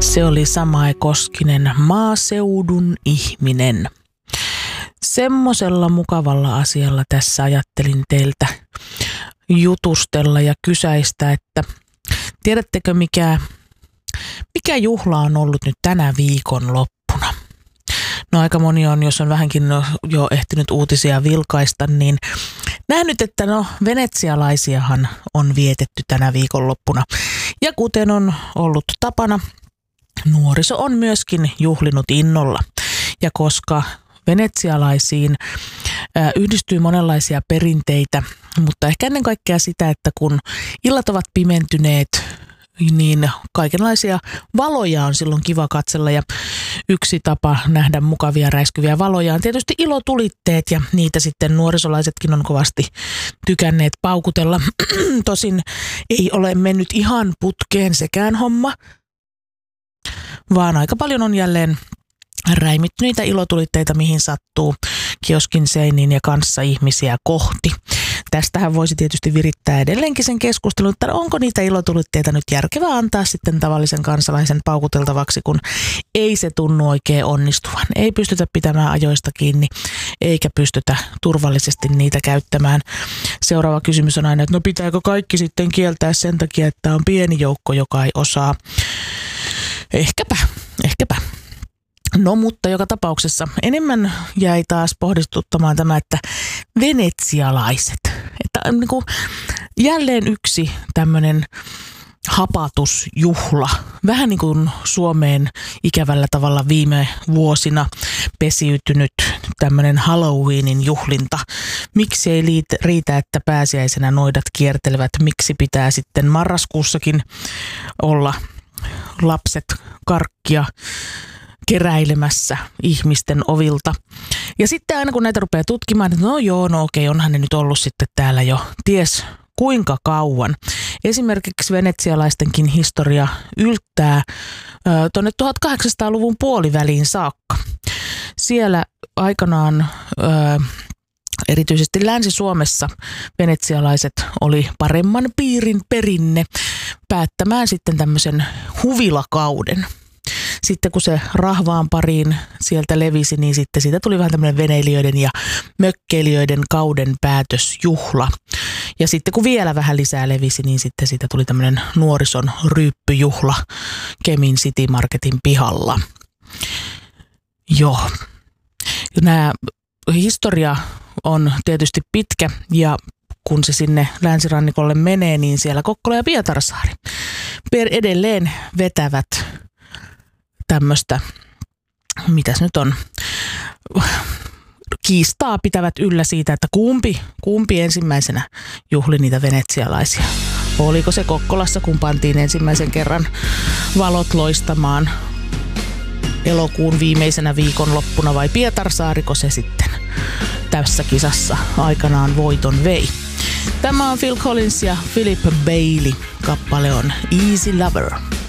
Se oli Samae Koskinen, Maaseudun ihminen. Semmosella mukavalla asialla tässä ajattelin teiltä jutustella ja kysäistä, että tiedättekö mikä juhla on ollut nyt tänä viikonloppuna? No aika moni on, jos on vähänkin jo ehtinyt uutisia vilkaista, niin nähnyt, että venetsialaisiahan on vietetty tänä viikonloppuna. Ja kuten on ollut tapana, nuoriso on myöskin juhlinut innolla. Ja koska venetsialaisiin yhdistyy monenlaisia perinteitä, mutta ehkä ennen kaikkea sitä, että kun illat ovat pimentyneet, niin kaikenlaisia valoja on silloin kiva katsella ja yksi tapa nähdä mukavia räiskyviä valoja on tietysti ilotulitteet ja niitä sitten nuorisolaisetkin on kovasti tykänneet paukutella. Tosin ei ole mennyt ihan putkeen sekään homma, vaan aika paljon on jälleen räimitty niitä ilotulitteita mihin sattuu kioskin seiniin ja kanssa ihmisiä kohti. Tästähän voisi tietysti virittää edelleenkin sen keskustelun, että onko niitä ilotulitteita nyt järkevää antaa sitten tavallisen kansalaisen paukuteltavaksi, kun ei se tunnu oikein onnistuvan. Ei pystytä pitämään ajoista kiinni, eikä pystytä turvallisesti niitä käyttämään. Seuraava kysymys on aina, että pitääkö kaikki sitten kieltää sen takia, että on pieni joukko, joka ei osaa. Ehkäpä. No mutta joka tapauksessa enemmän jäi taas pohdistuttamaan tämä, että venetsialaiset. Että niin kuin jälleen yksi tämmöinen hapatusjuhla. Vähän niin kuin Suomeen ikävällä tavalla viime vuosina pesiytynyt tämmöinen Halloweenin juhlinta. Miksi ei riitä, että pääsiäisenä noidat kiertelevät? Miksi pitää sitten marraskuussakin olla lapset karkkia keräilemässä ihmisten ovilta. Ja sitten aina kun näitä rupeaa tutkimaan, että okei, onhan ne nyt ollut sitten täällä jo ties kuinka kauan. Esimerkiksi venetsialaistenkin historia yltää tuonne 1800-luvun puoliväliin saakka. Siellä aikanaan erityisesti Länsi-Suomessa venetsialaiset oli paremman piirin perinne päättämään sitten tämmöisen huvilakauden. Sitten kun se rahvaan pariin sieltä levisi, niin sitten siitä tuli vähän tämmöinen veneilijöiden ja mökkeilijöiden kauden päätösjuhla. Ja sitten kun vielä vähän lisää levisi, niin sitten siitä tuli tämmöinen nuorison ryyppyjuhla Kemin City Marketin pihalla. Joo. Nämä historia on tietysti pitkä ja kun se sinne länsirannikolle menee, niin siellä Kokkola ja Pietarsaari edelleen vetävät tämmöistä, mitäs nyt on, kiistaa pitävät yllä siitä, että kumpi ensimmäisenä juhli niitä venetsialaisia. Oliko se Kokkolassa, kun pantiin ensimmäisen kerran valot loistamaan elokuun viimeisenä viikonloppuna vai Pietarsaariko se sitten tässä kisassa aikanaan voiton vei. Tämä on Phil Collins ja Philip Bailey. Kappale on Easy Lover.